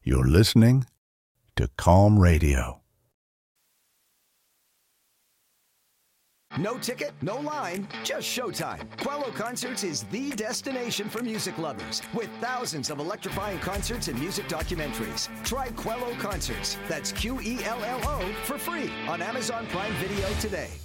You're listening to Calm Radio. No ticket, no line, just showtime. Quello Concerts is the destination for music lovers, with thousands of electrifying concerts and music documentaries. Try Quello Concerts, that's Quello, for free on Amazon Prime Video today.